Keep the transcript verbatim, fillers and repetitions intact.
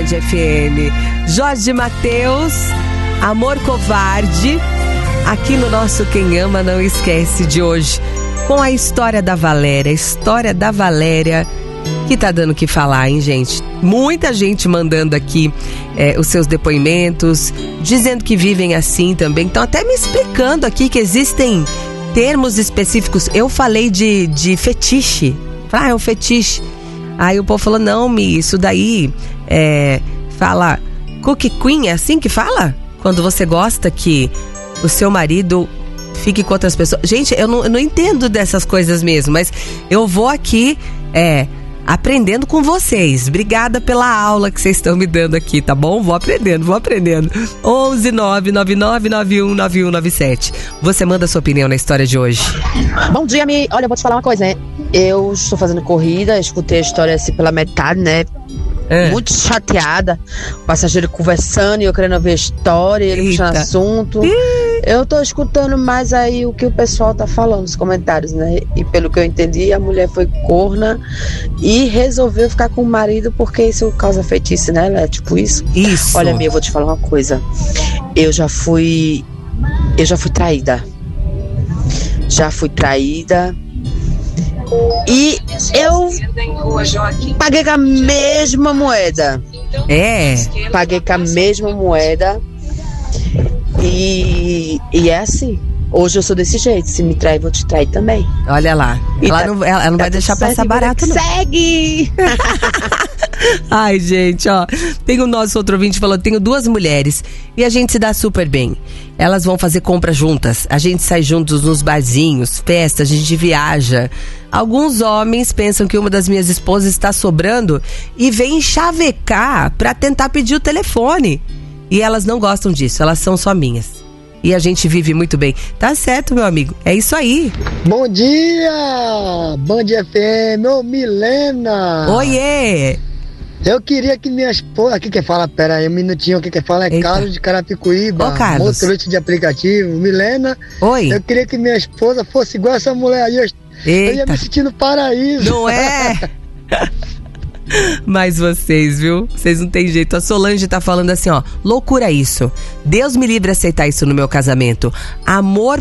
Band F M. Jorge Mateus, Amor Covarde, aqui no nosso Quem Ama Não Esquece de hoje, com a história da Valéria. A história da Valéria que tá dando o que falar, hein, gente? Muita gente mandando aqui é, os seus depoimentos, dizendo que vivem assim também. Estão até me explicando aqui que existem termos específicos. Eu falei de, de fetiche. Ah, é um fetiche. Aí o povo falou, não, Mi, isso daí é, fala cookie queen, é assim que fala? Quando você gosta que o seu marido fique com outras pessoas. Gente, eu não, eu não entendo dessas coisas mesmo, mas eu vou aqui é, aprendendo com vocês. Obrigada pela aula que vocês estão me dando aqui, tá bom? Vou aprendendo, vou aprendendo. onze nove nove nove nove um nove um nove sete. Você manda a sua opinião na história de hoje. Bom dia, Mi. Olha, eu vou te falar uma coisa, né? Eu estou fazendo corrida, escutei a história assim pela metade, né? É. Muito chateada, o passageiro conversando e eu querendo ver a história, ele puxando assunto. Ih. Eu tô escutando mais aí o que o pessoal tá falando nos comentários, né? E pelo que eu entendi, a mulher foi corna e resolveu ficar com o marido porque isso causa feitiço, né? É tipo isso. Isso. Olha, Mia, eu vou te falar uma coisa. Eu já fui. Eu já fui traída. Já fui traída. E eu paguei com a mesma moeda. É. Paguei com a mesma moeda. E, e é assim. Hoje eu sou desse jeito. Se me trair, vou te trair também. Olha lá. Ela tá, não, ela não tá vai deixar certo, passar barato, não. Segue! Ai, gente, ó. Tem o nosso outro ouvinte falando, tenho duas mulheres e a gente se dá super bem. Elas vão fazer compra juntas. A gente sai juntos nos barzinhos, festas, a gente viaja. Alguns homens pensam que uma das minhas esposas está sobrando e vem chavecar pra tentar pedir o telefone. E elas não gostam disso, elas são só minhas. E a gente vive muito bem. Tá certo, meu amigo. É isso aí. Bom dia! Band F M, ô Milena! Oiê! Eu queria que minha esposa... Aqui quem fala, pera aí, um minutinho. Aqui quem fala é Eita. Carlos de Carapicuíba. Ô, Carlos. Motorista de aplicativo. Milena. Oi. Eu queria que minha esposa fosse igual essa mulher aí. Eu, eu ia me sentir no paraíso. Não é? Mas vocês, viu? Vocês não tem jeito. A Solange tá falando assim, ó. Loucura isso. Deus me livre aceitar isso no meu casamento. Amor